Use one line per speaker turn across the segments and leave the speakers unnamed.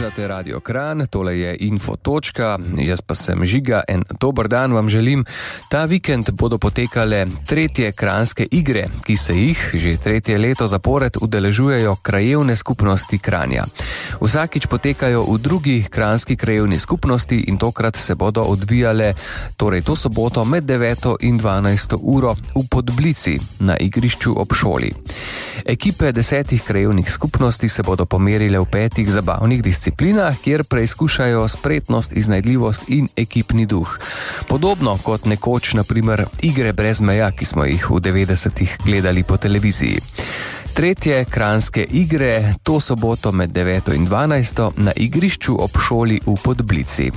Poslušate Radio Kranj, tole je Infotočka, jaz pa sem Žiga in dober dan vam želim. Ta vikend bodo potekale tretje kranjske igre, ki se jih že tretje leto zapored udeležujejo krajevne skupnosti Kranja. Vsakič potekajo v drugi kranjski krajevni skupnosti in tokrat se bodo odvijale, torej to soboto med 9. in 12. uro v Podblici na igrišču ob šoli. Ekipe 10 krajevnih skupnosti se bodo pomerile v 5 zabavnih disciplinah, kjer preizkušajo spretnost, iznajdljivost in ekipni duh. Podobno kot nekoč, na primer, igre brez meja, ki smo jih v 90-ih gledali po televiziji. Tretje kranjske igre to soboto med 9. in 12. na igrišču ob šoli v Podblici.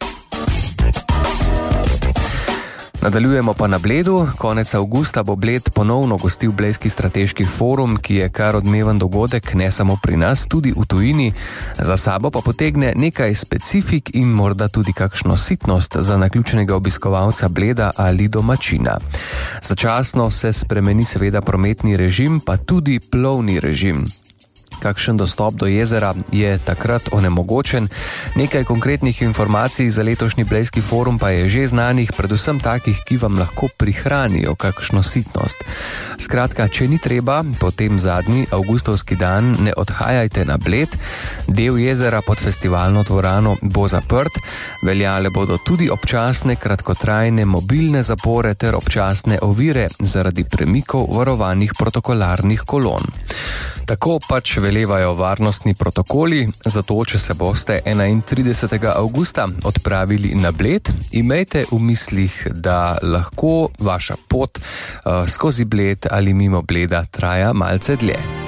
Nadaljujemo pa na Bledu. Konec avgusta bo Bled ponovno gostil Blejski strateški forum, ki je kar odmeven dogodek ne samo pri nas, tudi v tujini. Za sabo pa potegne nekaj specifik in morda tudi kakšno sitnost za naključenega obiskovalca Bleda ali domačina. Začasno se spremeni seveda prometni režim, pa tudi plovni režim. Kakšen dostop do jezera je takrat onemogočen. Nekaj konkretnih informacij za letošnji Blejski forum pa je že znanih, predvsem takih, ki vam lahko prihranijo kakšno sitnost. Skratka, če ni treba, potem zadnji avgustovski dan ne odhajajte na Bled. Del jezera pod festivalno dvorano bo zaprt, veljale bodo tudi občasne kratkotrajne mobilne zapore ter občasne ovire zaradi premikov varovanih protokolarnih kolon. Tako pač velevajo varnostni protokoli, zato če se boste 31. avgusta odpravili na Bled, imejte v mislih, da lahko vaša pot skozi Bled ali mimo Bleda traja malce dlje.